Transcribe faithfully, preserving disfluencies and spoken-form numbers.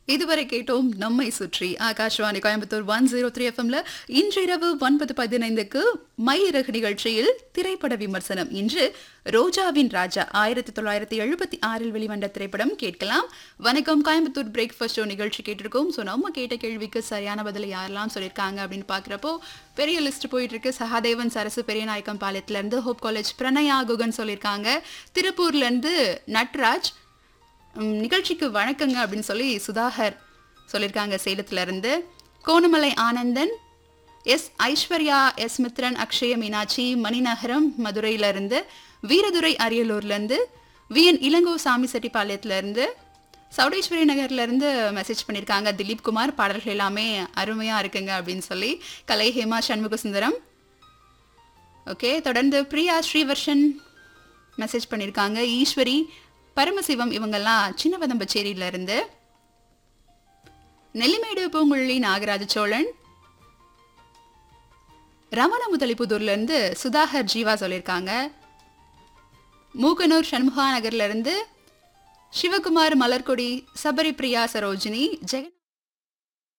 இதுவரை கேட்டோம் நம்மை சுற்றி Akashvani Coimbatore one zero three எஃப்எம்ல இன்று இரவு ஒன்பது பதினைந்துக்கு மையிறகு நிகழ்ச்சியில் திரைப்பட விமர்சனம். இன்று ரோஜாவின் ராஜா ஆயிரத்தி தொள்ளாயிரத்தி எழுபத்தி ஆறில் வெளிவந்த திரைப்படம் கேட்கலாம். வணக்கம், கோயம்புத்தூர் பிரேக்ஃபாஸ்ட் ஷோ நிகழ்ச்சி கேட்டிருக்கோம். ஸோ நம்ம கேட்ட கேள்விக்கு சரியான பதில் யாரெல்லாம் சொல்லியிருக்காங்க அப்படின்னு பார்க்குறப்போ பெரிய லிஸ்ட் போயிட்டு இருக்கு. சகாதேவன் சரசு பெரியநாயக்கம் பாளையத்திலேருந்து, ஹோப் காலேஜ் பிரணயா குகன் சொல்லியிருக்காங்க. திருப்பூர்லேருந்து நட்ராஜ் நிகழ்ச்சிக்கு வணக்கங்க அப்படின்னு சொல்லி சுதாகர் சொல்லியிருக்காங்க சேலத்துல இருந்து. கோணமலை ஆனந்தன், எஸ் ஐஸ்வர்யா, எஸ் மித்ரன், அக்ஷய மீனாட்சி மணிநகரம் மதுரையில இருந்து, வீரதுரை அரியலூர்ல இருந்து, வி என் இளங்கோ சாமி செட்டிப்பாளையத்துல இருந்து, சௌடேஸ்வரி நகர்ல இருந்து மெசேஜ் பண்ணியிருக்காங்க. திலீப் குமார், பாடல்கள் எல்லாமே அருமையா இருக்குங்க அப்படின்னு சொல்லி. கலை ஹேமா சண்முக சுந்தரம். ஓகே, தொடர்ந்து பிரியா ஸ்ரீவர்ஷன் மெசேஜ் பண்ணியிருக்காங்க. ஈஸ்வரி, பரமசிவம் இவங்கெல்லாம் சின்னவதம்பச்சேரியில இருந்து. நெல்லிமேடு பூங்குழலி நாகராஜ சோழன், ரமண முதலிப்புதூர்ல இருந்து சுதாகர் ஜீவா சொல்லியிருக்காங்க. மூக்கனூர் சண்முகா நகர்ல இருந்து சிவகுமார், மலர்கொடி, சபரி பிரியா, சரோஜினி, ஜெகன்